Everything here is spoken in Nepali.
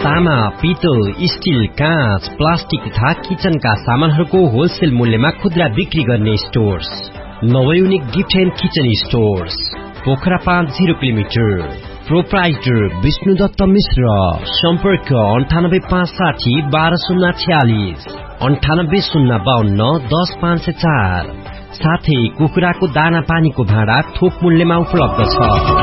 तामा, पितल, स्टील, काँच, प्लास्टिक तथा किचनका सामानहरूको होलसेल मूल्यमा खुद्रा बिक्री गर्ने stores नवयुनिक gift and kitchen stores, Pokhara 5 0 kilometre. Proprietor Vishnudutt मिश्र। सम्पर्क 98560 12046 98052 10504। साथै कुखुराको दाना पानीको भाँडा थोक मूल्यमा उपलब्ध छ।